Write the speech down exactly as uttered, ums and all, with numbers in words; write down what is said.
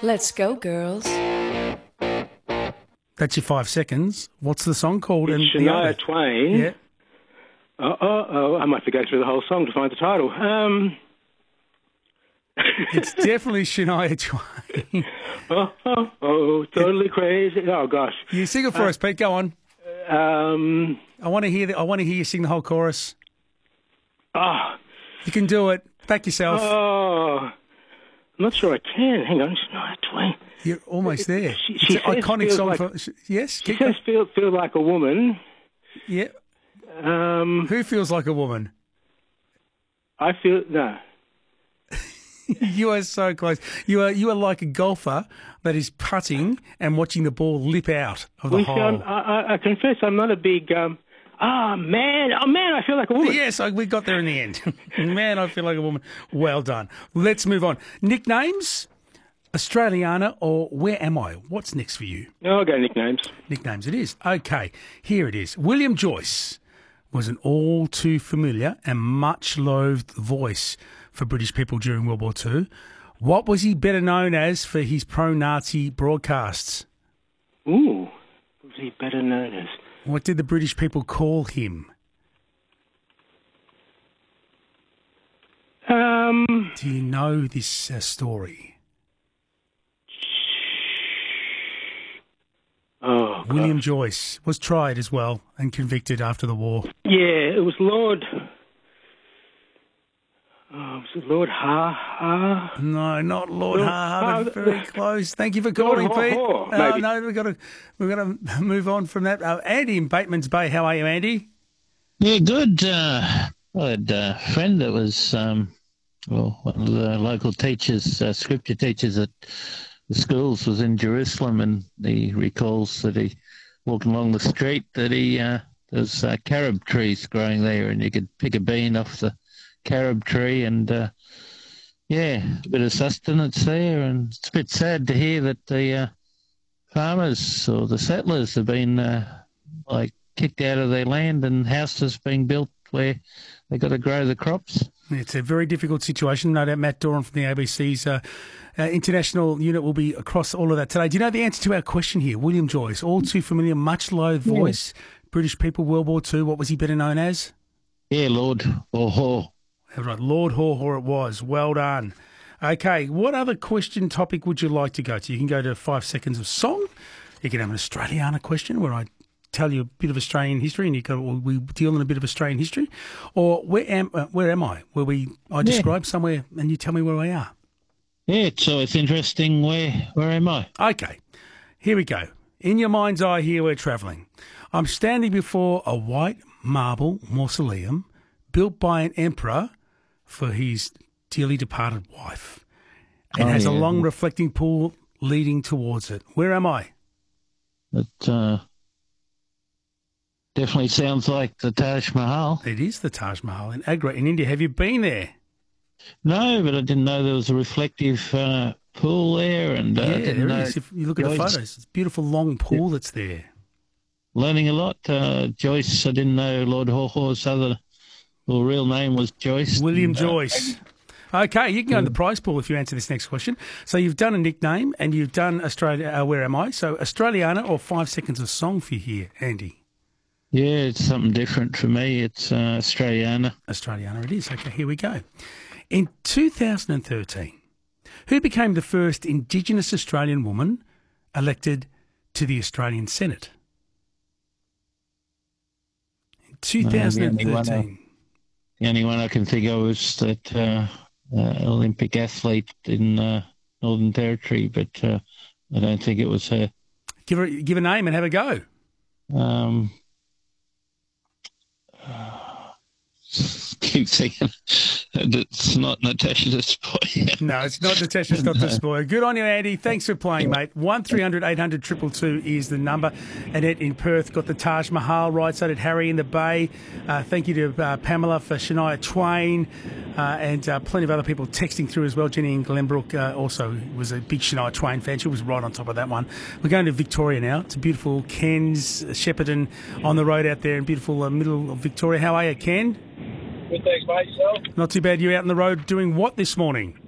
Let's go, girls. That's your five seconds. What's the song called? It's and Shania Twain. Yeah. Oh, oh, oh, I might have to go through the whole song to find the title. Um... It's definitely Shania Twain. oh, oh, oh, totally crazy. Oh, gosh. You sing it for uh, us, Pete. Go on. Um, I want to hear. The, I want to hear you sing the whole chorus. Oh, you can do it. Back yourself. Oh, I'm not sure I can. Hang on, Shania Twain. You're almost there. She, she it's an iconic song like, for. Yes. She says feel feel like a woman. Yeah. Um, Who feels like a woman? I feel no. You are so close. You are you are like a golfer that is putting and watching the ball lip out of the well, hole. See, I'm, I, I confess, I'm not a big. Um, oh man! Oh man! I feel like a woman. Yes, we got there in the end. Man, I feel like a woman. Well done. Let's move on. Nicknames: Australiana or Where Am I? What's next for you? No, I'll go nicknames. Nicknames it is. Okay, here it is. William Joyce was an all too familiar and much loathed voice for British people during World War Two. What was he better known as for his pro-Nazi broadcasts? Ooh, what was he better known as? What did the British people call him? Um. Do you know this uh, story? Oh, William gosh. Joyce was tried as well and convicted after the war. Yeah, it was Lord... Oh, was it Lord Ha Ha? No, not Lord, Lord Ha Ha, but very close. Thank you for Lord calling, Haw Pete. Haw, Oh, maybe. no, we've got to we've got to move on from that. Uh, Andy in Bateman's Bay, how are you, Andy? Yeah, good. Uh, I had a friend that was, um, well, one of the local teachers, uh, scripture teachers at the schools, was in Jerusalem, and he recalls that he walked along the street that he uh, there's uh, carob trees growing there, and you could pick a bean off the carob tree, and uh, yeah, a bit of sustenance there. And it's a bit sad to hear that the uh, farmers or the settlers have been uh, like kicked out of their land and houses being built where they've got to grow the crops. It's a very difficult situation. No doubt Matt Doran from the A B C's uh, uh, international unit will be across all of that today. Do you know the answer to our question here? William Joyce, all too familiar, much loathed voice, yeah. British people, World War Two. What was he better known as? Yeah, Lord Haw Haw. Right, Lord Haw Haw it was. Well done. Okay, what other question topic would you like to go to? You can go to five seconds of song. You can have an Australiana question where I tell you a bit of Australian history, and you go, well, we deal in a bit of Australian history. Or where am uh, where am I? Where we I describe yeah. somewhere, and you tell me where we are. Yeah, so it's interesting. Where where am I? Okay, here we go. In your mind's eye, here we're travelling. I'm standing before a white marble mausoleum built by an emperor for his dearly departed wife, and oh, has yeah. a long reflecting pool leading towards it. Where am I? It uh, definitely sounds like the Taj Mahal. It is the Taj Mahal in Agra in India. Have you been there? No, but I didn't know there was a reflective uh, pool there. And uh, yeah, didn't there know is. If you look at the photos, it's a beautiful long pool yeah. that's there. Learning a lot. Uh, Joyce, I didn't know Lord Haw Haw's other well, real name was Joyce. William Joyce. Okay, you can go in the prize pool if you answer this next question. So you've done a nickname and you've done Australia. Uh, where am I? So Australiana or five seconds of song for you here, Andy? Yeah, it's something different for me. It's uh, Australiana. Australiana it is. Okay, here we go. In two thousand thirteen, who became the first Indigenous Australian woman elected to the Australian Senate? In two thousand thirteen. The only one I can think of is that uh, uh, Olympic athlete in uh, Northern Territory, but uh, I don't think it was her. Give her, give a name and have a go. Um, uh, keep thinking it's not Natasha Despoy. No, it's not Natasha Despoy. Good on you, Andy. Thanks for playing, mate. one three hundred eight hundred two two two is the number. Annette in Perth got the Taj Mahal right. So did Harry in the Bay. Uh, thank you to uh, Pamela for Shania Twain uh, and uh, plenty of other people texting through as well. Jenny in Glenbrook uh, also was a big Shania Twain fan. She was right on top of that one. We're going to Victoria now. It's a beautiful Ken's, Shepparton on the road out there in beautiful uh, middle of Victoria. How are you, Ken? Good, thanks, mate. Yourself? Not too bad. You out on the road doing what this morning?